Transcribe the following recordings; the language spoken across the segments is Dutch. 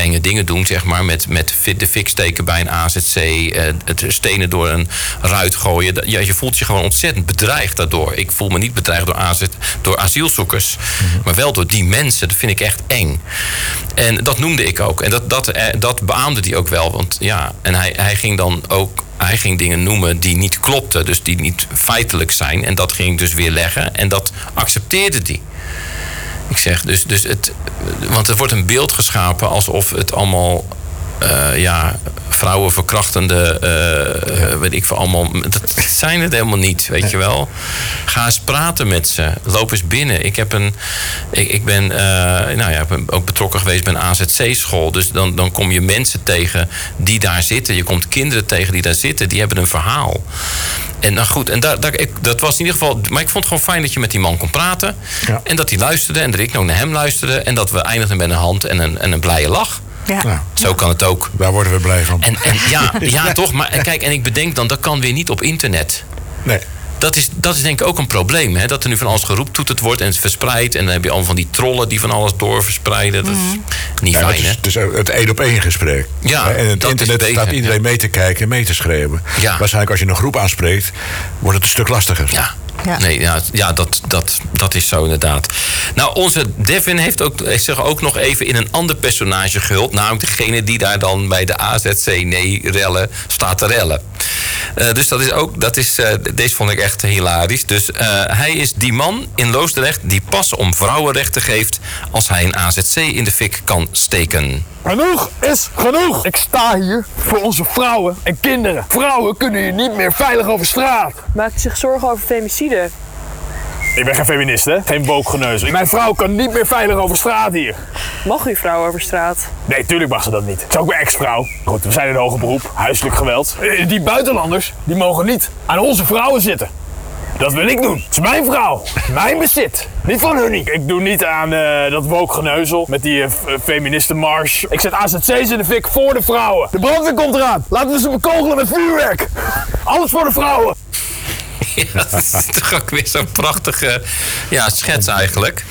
enge dingen doen, zeg maar. Met de fik steken bij een AZC. Het stenen door een ruit gooien. Je voelt je gewoon ontzettend bedreigd daardoor. Ik voel me niet bedreigd door asielzoekers. Mm-hmm. Maar wel door die mensen. Dat vind ik echt eng. En dat noemde ik ook. En dat beaamde hij ook wel. Want ja, en hij ging dan ook... Hij ging dingen noemen die niet klopten. Dus die niet feitelijk zijn. En dat ging ik dus weer leggen. En dat accepteerde hij. Ik zeg want er wordt een beeld geschapen alsof het allemaal vrouwenverkrachtende, weet ik veel allemaal. Dat zijn het helemaal niet, weet je wel. Ga eens praten met ze. Loop eens binnen. Ik ben ook betrokken geweest bij een AZC-school. Dus dan kom je mensen tegen die daar zitten. Je komt kinderen tegen die daar zitten. Die hebben een verhaal. En nou goed, en dat was in ieder geval... Maar ik vond het gewoon fijn dat je met die man kon praten. Ja. En dat hij luisterde en dat ik ook naar hem luisterde. En dat we eindigden met een hand en een blije lach. Ja. Nou, zo kan het ook. Daar worden we blij van. Ja, toch. Maar kijk, en ik bedenk dan, dat kan weer niet op internet. Nee. Dat is denk ik ook een probleem. Hè? Dat er nu van alles geroeptoeterd wordt en het verspreidt. En dan heb je allemaal van die trollen die van alles doorverspreiden. Dat is niet fijn, hè? Dus het 1-op-1 gesprek. Ja, en het internet staat iedereen mee te kijken en mee te schreeuwen. Ja. Waarschijnlijk als je een groep aanspreekt, wordt het een stuk lastiger. Ja. Ja. Nee, dat is zo inderdaad. Nou, onze Devin heeft ook, ik zeg ook nog even in een ander personage gehuld. Namelijk degene die daar dan bij de AZC-rellen staat te rellen. Dus deze vond ik echt hilarisch. Dus hij is die man in Loosdrecht die pas om vrouwenrechten geeft als hij een AZC in de fik kan steken. Genoeg is genoeg. Ik sta hier voor onze vrouwen en kinderen. Vrouwen kunnen hier niet meer veilig over straat. Maakt u zich zorgen over femicide? Ik ben geen feminist, hè? Geen woke-geneuzel. Mijn vrouw kan niet meer veilig over straat hier. Mag uw vrouw over straat? Nee, tuurlijk mag ze dat niet. Ik is ook mijn ex-vrouw. Goed, we zijn in hoger beroep. Huiselijk geweld. Die buitenlanders, die mogen niet aan onze vrouwen zitten. Dat wil ik doen. Het is mijn vrouw. Mijn bezit. Niet van hun. Ik doe niet aan dat woke-geneuzel met die feministenmars. Ik zet AZC's in de fik voor de vrouwen. De brandweer komt eraan. Laten we ze bekogelen met vuurwerk. Alles voor de vrouwen. Ja, dat is toch ook weer zo'n prachtige schets eigenlijk.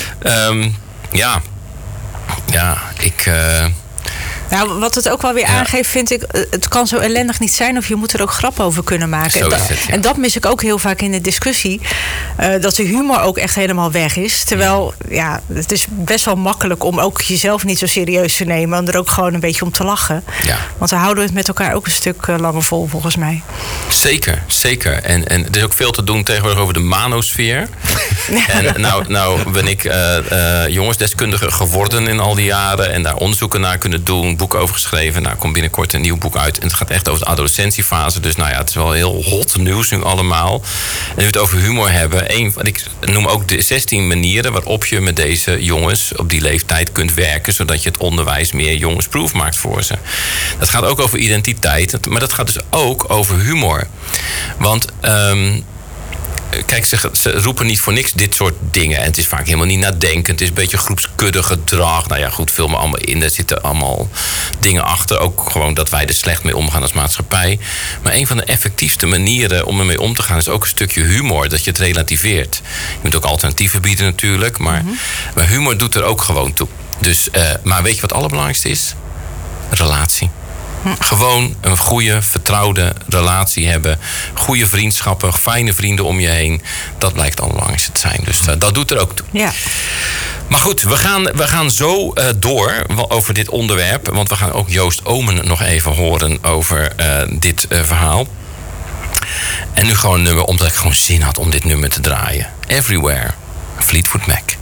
Nou, wat het ook wel weer aangeeft, vind ik... het kan zo ellendig niet zijn of je moet er ook grap over kunnen maken. En dat mis ik ook heel vaak in de discussie. Dat de humor ook echt helemaal weg is. Terwijl, het is best wel makkelijk om ook jezelf niet zo serieus te nemen. En er ook gewoon een beetje om te lachen. Ja. Want dan houden we het met elkaar ook een stuk langer vol, volgens mij. Zeker. En er is ook veel te doen tegenwoordig over de manosfeer. En nou ben ik jongensdeskundige geworden in al die jaren. En daar onderzoeken naar kunnen doen. Boek over geschreven. Nou, komt binnenkort een nieuw boek uit. En het gaat echt over de adolescentiefase. Dus het is wel heel hot nieuws nu allemaal. En nu we het over humor hebben. Ik noem ook de 16 manieren waarop je met deze jongens op die leeftijd kunt werken. Zodat je het onderwijs meer jongensproof maakt voor ze. Dat gaat ook over identiteit. Maar dat gaat dus ook over humor. Want... kijk, ze roepen niet voor niks dit soort dingen. En het is vaak helemaal niet nadenkend. Het is een beetje groepskudde gedrag. Nou ja, goed, vul me allemaal in. Er zitten allemaal dingen achter. Ook gewoon dat wij er slecht mee omgaan als maatschappij. Maar een van de effectiefste manieren om ermee om te gaan... is ook een stukje humor, dat je het relativeert. Je moet ook alternatieven bieden natuurlijk. Maar humor doet er ook gewoon toe. Dus, maar weet je wat het allerbelangrijkste is? Relatie. Gewoon een goede, vertrouwde relatie hebben. Goede vriendschappen, fijne vrienden om je heen. Dat blijkt het allerbelangrijkste te zijn. Dus dat doet er ook toe. Ja. Maar goed, we gaan zo door over dit onderwerp. Want we gaan ook Joost Oomen nog even horen over dit verhaal. En nu gewoon een nummer, omdat ik gewoon zin had om dit nummer te draaien. Everywhere, Fleetwood Mac.